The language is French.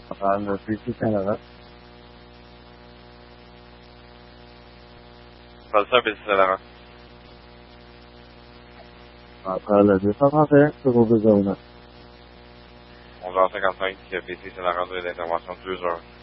Le PC Canada. Pas ça, PC Saint-Laurent. Après le 231, sur 209. 11h55, PC Saint-Laurent, d'intervention de 2 heures.